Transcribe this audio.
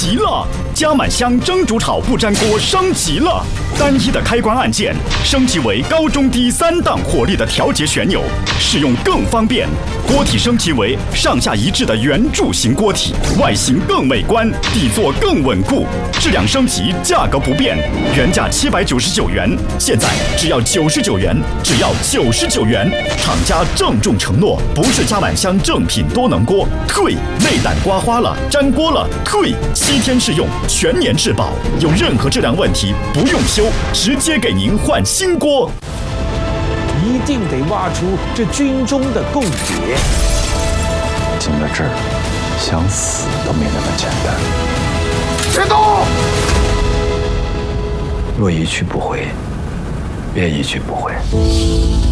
级了！加满香蒸煮炒不粘锅升级了，单一的开关按键升级为高中低3档火力的调节旋钮，使用更方便。锅体升级为上下一致的圆柱形锅体，外形更美观，底座更稳固。质量升级，价格不变，原价799元，现在只要99元，只要99元。厂家郑重承诺，不是加满香正品多能锅，退内胆刮花了、粘锅了，退7天试用，全年质保，有任何质量问题不用修，直接给您换新锅。 一定得挖出这军中的共谍。 进了这儿，想死都没那么简单。 别动！ 若一去不回，便一去不回。